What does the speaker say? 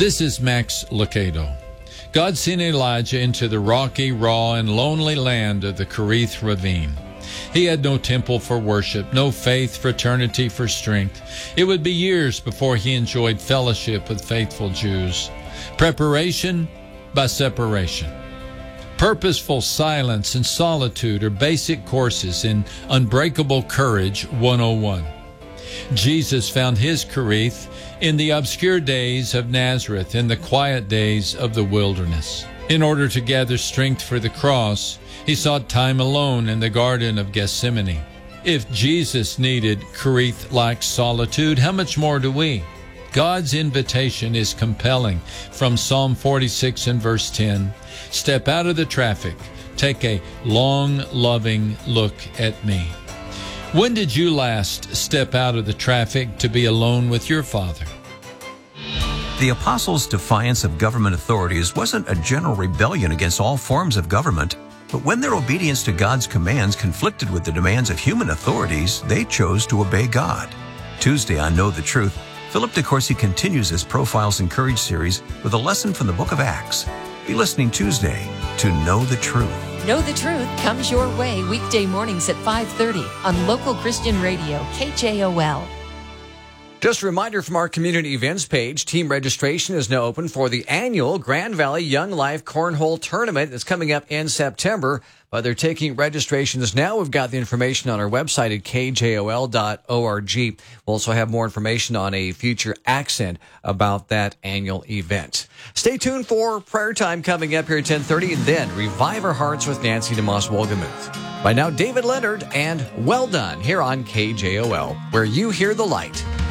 This is Max Lucado. God sent Elijah into the rocky, raw, and lonely land of the Kerith Ravine. He had no temple for worship, no faith, fraternity for strength. It would be years before he enjoyed fellowship with faithful Jews. Preparation by separation. Purposeful silence and solitude are basic courses in Unbreakable Courage 101. Jesus found his Kerith in the obscure days of Nazareth, in the quiet days of the wilderness. In order to gather strength for the cross, he sought time alone in the Garden of Gethsemane. If Jesus needed Kerith-like solitude, how much more do we? God's invitation is compelling from Psalm 46 and verse 10. Step out of the traffic. Take a long, loving look at me. When did you last step out of the traffic to be alone with your Father? The apostles' defiance of government authorities wasn't a general rebellion against all forms of government, but when their obedience to God's commands conflicted with the demands of human authorities, they chose to obey God. Tuesday on Know the Truth, Philip DeCourcy continues his Profiles in Courage series with a lesson from the book of Acts. Be listening Tuesday to Know the Truth. Know the Truth comes your way weekday mornings at 5:30 on local Christian radio, KJOL. Just a reminder from our community events page, team registration is now open for the annual Grand Valley Young Life Cornhole Tournament that's coming up in September. But they're taking registrations now. We've got the information on our website at kjol.org. We'll also have more information on a future accent about that annual event. Stay tuned for prayer time coming up here at 10:30, and then Revive Our Hearts with Nancy DeMoss Wolgemuth. By now, David Leonard and Well Done here on KJOL, where you hear the light.